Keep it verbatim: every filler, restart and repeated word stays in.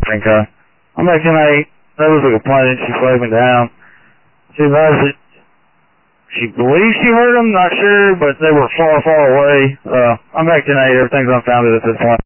drink, uh, I'm back tonight. That was a complaint. She flagged me down. She advised that she believes she heard them, not sure, but they were far, far away. Uh, I'm back tonight. Everything's unfounded at this point.